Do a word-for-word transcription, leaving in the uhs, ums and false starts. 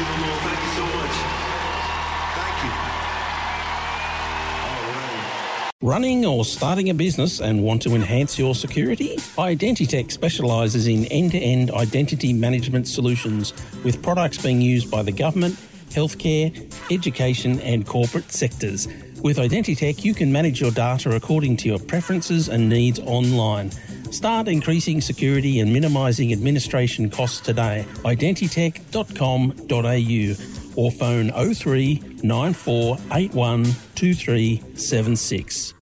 even more. Thank you so much. Thank you. All right. Running or starting a business and want to enhance your security? Identitech specialises in end-to-end identity management solutions with products being used by the government, healthcare, education and corporate sectors. With Identitech, you can manage your data according to your preferences and needs online. Start increasing security and minimising administration costs today. identitech dot com dot a u or phone oh three nine four eight one two three seven six.